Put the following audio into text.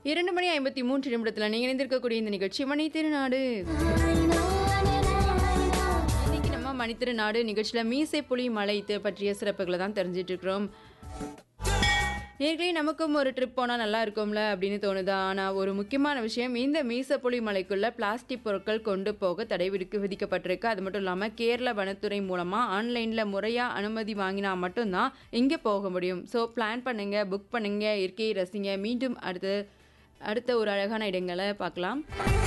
2 மணி 53 நிமிடத்துல நீங்க இணைந்திருக்கக்கூடிய இந்த நிகழ்ச்சி மணி திருநாடு. இன்னைக்கு நம்ம மணி திருநாடு நிகழ்ச்சியில மீசை புலி மலை இது பற்றிய சிறப்புகளை தான் தெரிஞ்சிட்டு இருக்கிறோம். நேர்களே நமக்கும் ஒரு ட்ரிப் போனால் நல்லா இருக்கும்ல அப்படின்னு தோணுதா? ஆனால் ஒரு முக்கியமான விஷயம், இந்த மீசப்புலி மலைக்குள்ள பிளாஸ்டிக் பொருட்கள் கொண்டு போக தடை விதிக்கப்பட்டிருக்கு. அது மட்டும் இல்லாமல் கேரள வனத்துறை மூலமாக ஆன்லைனில் முறையாக அனுமதி வாங்கினா மட்டும்தான் இங்கே போக முடியும். ஸோ பிளான் பண்ணுங்கள், புக் பண்ணுங்கள், இயற்கையை ரசிங்க. மீண்டும் அடுத்த ஒரு அழகான இடங்களை பார்க்கலாம்.